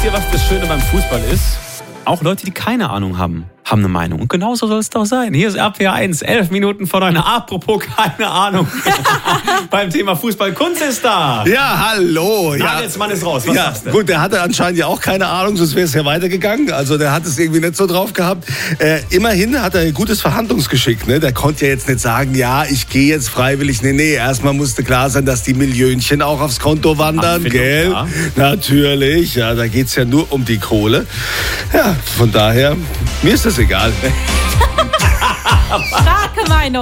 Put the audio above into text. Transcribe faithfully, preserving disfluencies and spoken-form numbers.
ihr, was das Schöne beim Fußball ist? Auch Leute, die keine Ahnung haben, haben eine Meinung. Und genauso soll es doch sein. Hier ist R P R eins, elf Minuten vor neun. Apropos keine Ahnung. Beim Thema Fußball. Kunz ist da. Ja, hallo. Nagelsmann ist raus. Was ja, sagst du? Gut, der hatte anscheinend ja auch keine Ahnung, sonst wäre es ja weitergegangen. Also der hat es irgendwie nicht so drauf gehabt. Äh, immerhin hat er ein gutes Verhandlungsgeschick. Ne? Der konnte ja jetzt nicht sagen, ja, ich gehe jetzt freiwillig. Nee, nee, erstmal musste klar sein, dass die Millionchen auch aufs Konto wandern. Gell? Ja. Natürlich. Ja, da geht es ja nur um die Kohle. Ja, von daher, mir ist das egal. Starke Meinung.